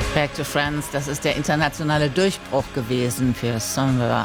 Back to Friends, das ist der internationale Durchbruch gewesen für Somewhere.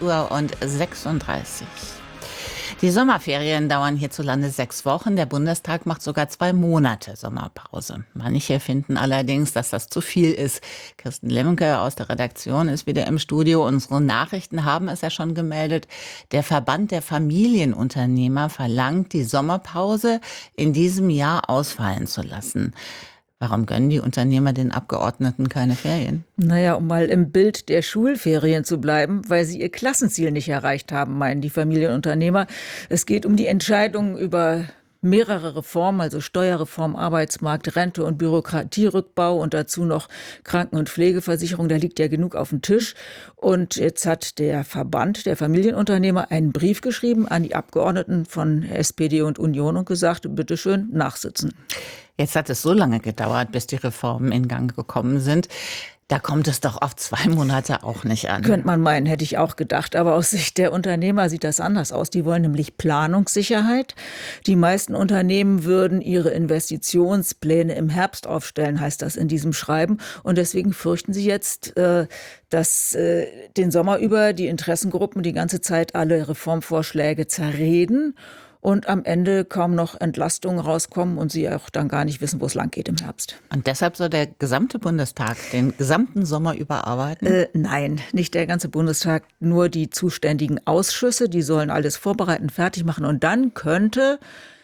8:36 Uhr. Die Sommerferien dauern hierzulande 6 Wochen. Der Bundestag macht sogar 2 Monate Sommerpause. Manche finden allerdings, dass das zu viel ist. Kirsten Lemke aus der Redaktion ist wieder im Studio. Unsere Nachrichten haben es ja schon gemeldet. Der Verband der Familienunternehmer verlangt, die Sommerpause in diesem Jahr ausfallen zu lassen. Warum gönnen die Unternehmer den Abgeordneten keine Ferien? Naja, um mal im Bild der Schulferien zu bleiben, weil sie ihr Klassenziel nicht erreicht haben, meinen die Familienunternehmer. Es geht um die Entscheidung über mehrere Reformen, also Steuerreform, Arbeitsmarkt, Rente und Bürokratierückbau und dazu noch Kranken- und Pflegeversicherung. Da liegt ja genug auf dem Tisch. Und jetzt hat der Verband der Familienunternehmer einen Brief geschrieben an die Abgeordneten von SPD und Union und gesagt, bitteschön, nachsitzen. Jetzt hat es so lange gedauert, bis die Reformen in Gang gekommen sind. Da kommt es doch auf 2 Monate auch nicht an. Könnte man meinen, hätte ich auch gedacht. Aber aus Sicht der Unternehmer sieht das anders aus. Die wollen nämlich Planungssicherheit. Die meisten Unternehmen würden ihre Investitionspläne im Herbst aufstellen, heißt das in diesem Schreiben. Und deswegen fürchten sie jetzt, dass den Sommer über die Interessengruppen die ganze Zeit alle Reformvorschläge zerreden und am Ende kaum noch Entlastungen rauskommen und sie auch dann gar nicht wissen, wo es lang geht im Herbst. Und deshalb soll der gesamte Bundestag den gesamten Sommer überarbeiten? Nein, nicht der ganze Bundestag, nur die zuständigen Ausschüsse, die sollen alles vorbereiten, fertig machen und dann könnte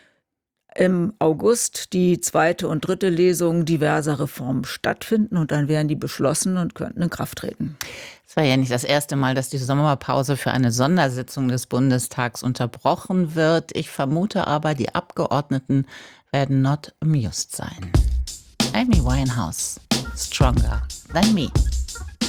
im August die 2. und 3. Lesung diverser Reformen stattfinden und dann wären die beschlossen und könnten in Kraft treten. Es war ja nicht das erste Mal, dass die Sommerpause für eine Sondersitzung des Bundestags unterbrochen wird. Ich vermute aber, die Abgeordneten werden not amused sein. Amy Winehouse, Stronger Than Me.